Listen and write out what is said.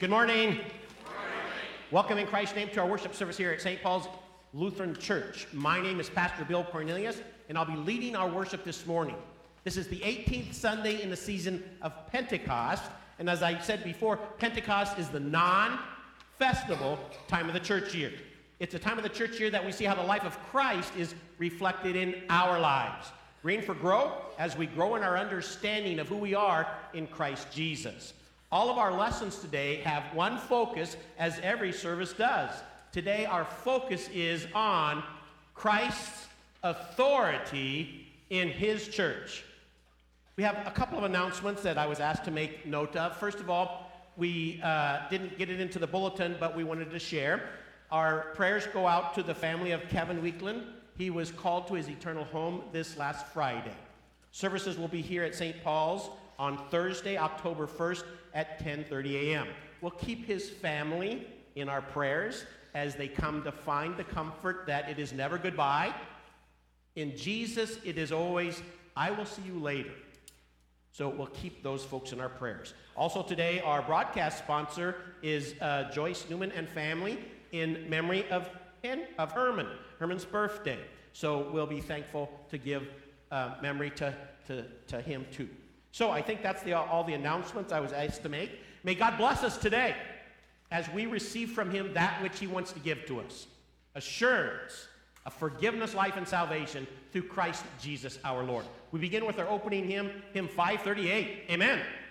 Good morning. Welcome in Christ's name to our worship service here at St. Paul's Lutheran Church. My name is Pastor Bill Cornelius, and I'll be leading our worship this morning. This is the 18th Sunday in the season of Pentecost, and as I said before, Pentecost is the non-festival time of the church year. It's a time of the church year that we see how the life of Christ is reflected in our lives. Reign for growth as we grow in our understanding of who we are in Christ Jesus. All of our lessons today have one focus, as every service does. Today, our focus is on Christ's authority in his church. We have a couple of announcements that I was asked to make note of. First of all, we didn't get it into the bulletin, but we wanted to share. Our prayers go out to the family of Kevin Weekland. He was called to his eternal home this last Friday. Services will be here at St. Paul's on Thursday, October 1st at 10:30 a.m. We'll keep his family in our prayers as they come to find the comfort that it is never goodbye. In Jesus, it is always, I will see you later. So we'll keep those folks in our prayers. Also today, our broadcast sponsor is Joyce Newman and family in memory of Herman's birthday. So we'll be thankful to give memory to him too. So I think that's all the announcements I was asked to make. May God bless us today as we receive from him that which he wants to give to us. Assurance of forgiveness, life, and salvation through Christ Jesus our Lord. We begin with our opening hymn, hymn 538. Amen.